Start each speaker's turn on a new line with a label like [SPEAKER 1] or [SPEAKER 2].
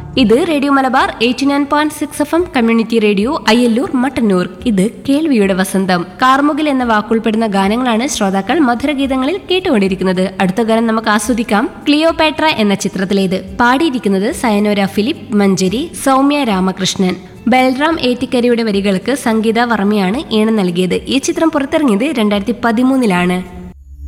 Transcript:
[SPEAKER 1] ഇത് radio Malabar 89.6 FM community radio Ayyallur Mattannur. ഇത് കേൾവിയുടെ വസന്തം. കാർമുകിൽ എന്ന വാക്കുൾപ്പെടുന്ന ഗാനങ്ങളാണ് ശ്രോതാക്കൾ മധുരഗീതങ്ങളിൽ കേട്ടുകൊണ്ടിരിക്കുന്നത്. അടുത്ത ഗാനം നമുക്ക് ആസ്വദിക്കാം. ക്ലിയോപാട്ര എന്ന ചിത്രത്തിലേത്. പാടിയിരിക്കുന്നത് സയനോര ഫിലിപ്പ്, മഞ്ചേരി, സൗമ്യ രാമകൃഷ്ണൻ. ബൽറാം ഏറ്റിക്കരിയുടെ വരികൾക്ക് സംഗീത വർമ്മയാണ് ഈണം നൽകിയത്. ഈ ചിത്രം പുറത്തിറങ്ങിയത് 2013.